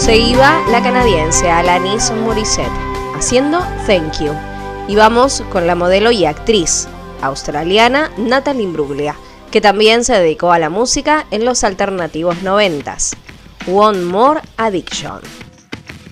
se iba la canadiense Alanis Morissette haciendo Thank You. Y vamos con la modelo y actriz australiana Natalie Imbruglia, que también se dedicó a la música en los alternativos 90s. One More Addiction.